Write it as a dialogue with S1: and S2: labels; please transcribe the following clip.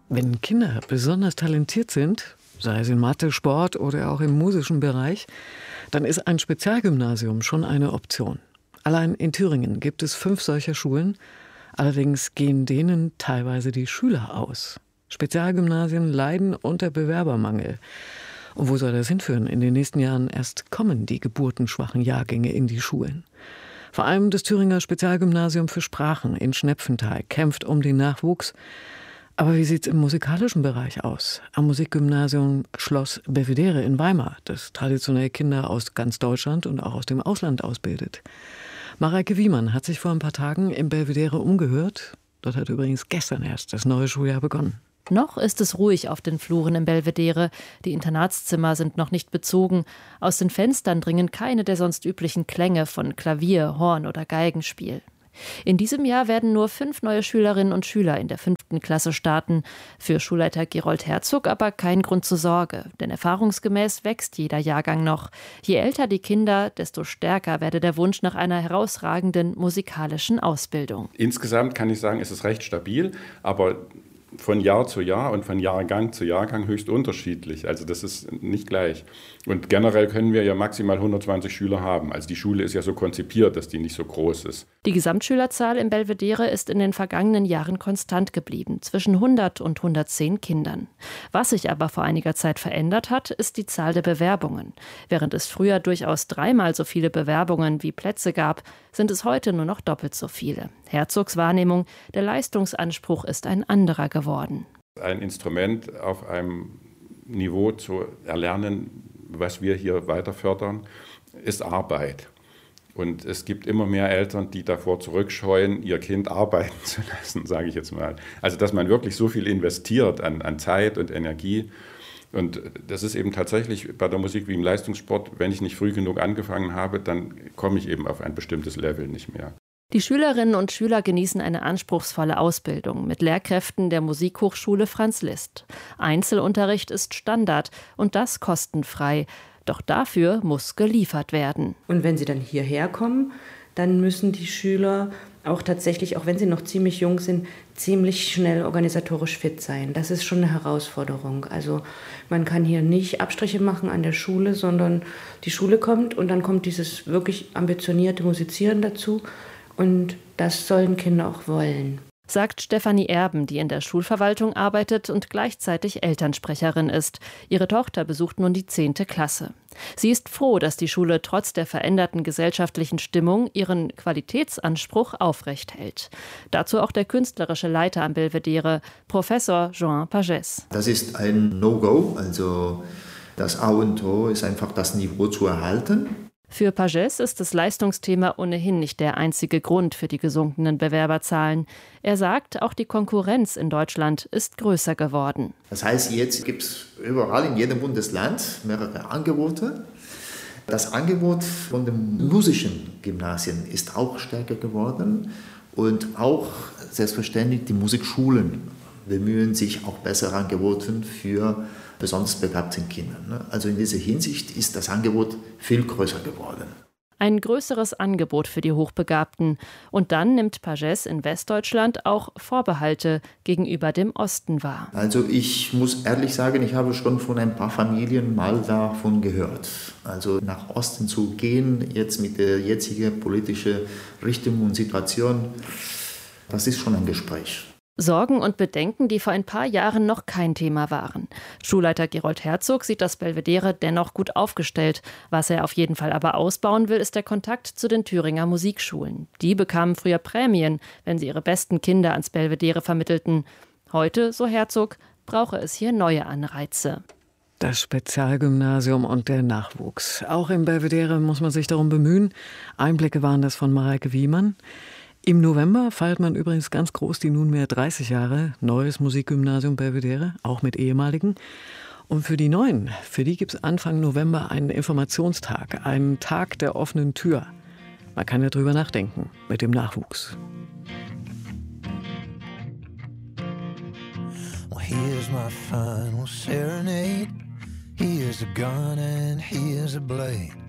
S1: Wenn Kinder besonders talentiert sind, sei es in Mathe, Sport oder auch im musischen Bereich, dann ist ein Spezialgymnasium schon eine Option. Allein in Thüringen gibt es 5 solcher Schulen. Allerdings gehen denen teilweise die Schüler aus. Spezialgymnasien leiden unter Bewerbermangel. Und wo soll das hinführen? In den nächsten Jahren erst kommen die geburtenschwachen Jahrgänge in die Schulen. Vor allem das Thüringer Spezialgymnasium für Sprachen in Schnepfenthal kämpft um den Nachwuchs. Aber wie sieht es im musikalischen Bereich aus? Am Musikgymnasium Schloss Belvedere in Weimar, das traditionell Kinder aus ganz Deutschland und auch aus dem Ausland ausbildet. Mareike Wiemann hat sich vor ein paar Tagen im Belvedere umgehört. Dort hat übrigens gestern erst das neue Schuljahr begonnen.
S2: Noch ist es ruhig auf den Fluren im Belvedere. Die Internatszimmer sind noch nicht bezogen. Aus den Fenstern dringen keine der sonst üblichen Klänge von Klavier, Horn oder Geigenspiel. In diesem Jahr werden nur 5 neue Schülerinnen und Schüler in der 5. Klasse starten. Für Schulleiter Gerold Herzog aber kein Grund zur Sorge, denn erfahrungsgemäß wächst jeder Jahrgang noch. Je älter die Kinder, desto stärker werde der Wunsch nach einer herausragenden musikalischen Ausbildung.
S3: Insgesamt kann ich sagen, es ist recht stabil, aber von Jahr zu Jahr und von Jahrgang zu Jahrgang höchst unterschiedlich. Also das ist nicht gleich. Und generell können wir ja maximal 120 Schüler haben. Also die Schule ist ja so konzipiert, dass die nicht so groß ist.
S2: Die Gesamtschülerzahl im Belvedere ist in den vergangenen Jahren konstant geblieben, zwischen 100 und 110 Kindern. Was sich aber vor einiger Zeit verändert hat, ist die Zahl der Bewerbungen. Während es früher durchaus 3-mal so viele Bewerbungen wie Plätze gab, sind es heute nur noch doppelt so viele. Herzogs Wahrnehmung, der Leistungsanspruch ist ein anderer geworden.
S3: Ein Instrument auf einem Niveau zu erlernen, was wir hier weiter fördern, ist Arbeit. Und es gibt immer mehr Eltern, die davor zurückscheuen, ihr Kind arbeiten zu lassen, sage ich jetzt mal. Also dass man wirklich so viel investiert an Zeit und Energie. Und das ist eben tatsächlich bei der Musik wie im Leistungssport, wenn ich nicht früh genug angefangen habe, dann komme ich eben auf ein bestimmtes Level nicht mehr.
S2: Die Schülerinnen und Schüler genießen eine anspruchsvolle Ausbildung mit Lehrkräften der Musikhochschule Franz Liszt. Einzelunterricht ist Standard und das kostenfrei. Doch dafür muss geliefert werden.
S4: Und wenn sie dann hierher kommen, dann müssen die Schüler auch tatsächlich, auch wenn sie noch ziemlich jung sind, ziemlich schnell organisatorisch fit sein. Das ist schon eine Herausforderung. Also man kann hier nicht Abstriche machen an der Schule, sondern die Schule kommt und dann kommt dieses wirklich ambitionierte Musizieren dazu. Und das sollen Kinder auch wollen.
S2: Sagt Stefanie Erben, die in der Schulverwaltung arbeitet und gleichzeitig Elternsprecherin ist. Ihre Tochter besucht nun die 10. Klasse. Sie ist froh, dass die Schule trotz der veränderten gesellschaftlichen Stimmung ihren Qualitätsanspruch aufrecht hält. Dazu auch der künstlerische Leiter am Belvedere, Professor Joan Pagès.
S5: Das ist ein No-Go, also das A und O ist einfach das Niveau zu erhalten.
S2: Für Pagès ist das Leistungsthema ohnehin nicht der einzige Grund für die gesunkenen Bewerberzahlen. Er sagt, auch die Konkurrenz in Deutschland ist größer geworden.
S5: Das heißt, jetzt gibt es überall in jedem Bundesland mehrere Angebote. Das Angebot von den musischen Gymnasien ist auch stärker geworden und auch selbstverständlich die Musikschulen bemühen sich auch bessere Angebote für besonders begabten Kindern. Also in dieser Hinsicht ist das Angebot viel größer geworden.
S2: Ein größeres Angebot für die Hochbegabten. Und dann nimmt Pagès in Westdeutschland auch Vorbehalte gegenüber dem Osten wahr.
S5: Also ich muss ehrlich sagen, ich habe schon von ein paar Familien mal davon gehört. Also nach Osten zu gehen, jetzt mit der jetzigen politischen Richtung und Situation, das ist schon ein Gespräch.
S2: Sorgen und Bedenken, die vor ein paar Jahren noch kein Thema waren. Schulleiter Gerold Herzog sieht das Belvedere dennoch gut aufgestellt. Was er auf jeden Fall aber ausbauen will, ist der Kontakt zu den Thüringer Musikschulen. Die bekamen früher Prämien, wenn sie ihre besten Kinder ans Belvedere vermittelten. Heute, so Herzog, brauche es hier neue Anreize.
S1: Das Spezialgymnasium und der Nachwuchs. Auch im Belvedere muss man sich darum bemühen. Einblicke waren das von Mareike Wiemann. Im November feiert man übrigens ganz groß die nunmehr 30 Jahre neues Musikgymnasium Belvedere, auch mit ehemaligen. Und für die Neuen, für die gibt es Anfang November einen Informationstag, einen Tag der offenen Tür. Man kann ja drüber nachdenken mit dem Nachwuchs.
S6: Well, here's my final serenade. Here's a gun and here's a blade.